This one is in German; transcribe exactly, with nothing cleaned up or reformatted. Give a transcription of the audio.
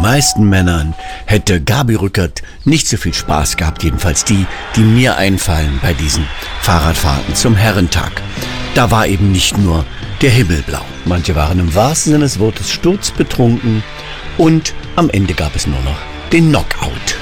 meisten Männern hätte Gabi Rückert nicht so viel Spaß gehabt, jedenfalls die, die mir einfallen bei diesen Fahrradfahrten zum Herrentag. Da war eben nicht nur der Himmel blau. Manche waren im wahrsten Sinne des Wortes sturzbetrunken und am Ende gab es nur noch den Knockout.